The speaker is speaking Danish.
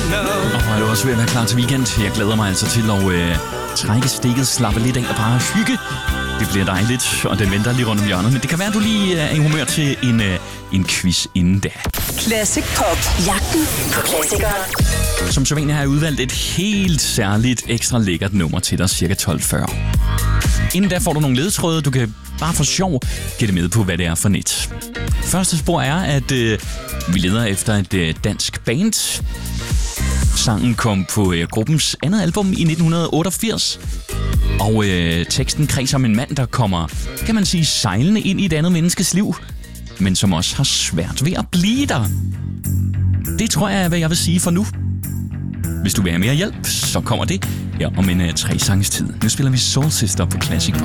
Og er du også ved at være klar til weekend? Jeg glæder mig altså til at trække stikket, slappe lidt af og bare hygge. Det bliver dejligt, og den venter lige rundt om hjørnet. Men det kan være, at du lige er i humør til en quiz inden da. Classic Pop. Jagten på klassikere. Som sædvanlig har jeg udvalgt et helt særligt ekstra lækkert nummer til dig, cirka 12:40. Inden da får du nogle ledetråde, du kan bare for sjov gætte med på, hvad det er for net. Første spor er, at vi leder efter et dansk band. Sangen kom på gruppens andet album i 1988. Og teksten kredser om en mand, der kommer, kan man sige, sejlende ind i et andet menneskes liv, men som også har svært ved at blive der. Det tror jeg er, hvad jeg vil sige for nu. Hvis du vil have mere hjælp, så kommer det her om en 3 sanges tid. Nu spiller vi Soul Sister på Classic Pop.